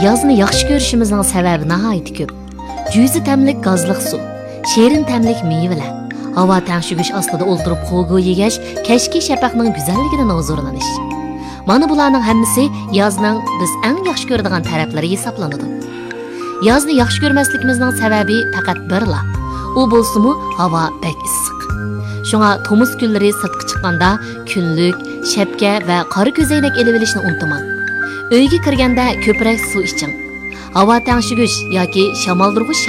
Yozni yaxshi ko'rishimizning sababi nihoyat ko'p. Juzi tamlik gazliq suv, sherin tamlik mevalar, havo tangshigish ostida o'ltirib qo'lga yegash, kashki shafaqning go'zalligidan huzurlanish. Mana bularning hammasi yozning biz eng yaxshi ko'radigan taraflari hisoblanadi. Yozni yaxshi ko'rmasligimizning sababi faqat birla. U bo'lsa-mu havo bek issiq. Shunga tomuz kunlari sirtqa chiqqanda kunlik, shapka va qora ko'zoynak elib olishni unutmang. Uyga kirganda ko'proq suv iching. Havo tangshigich yoki shamoldurg'ich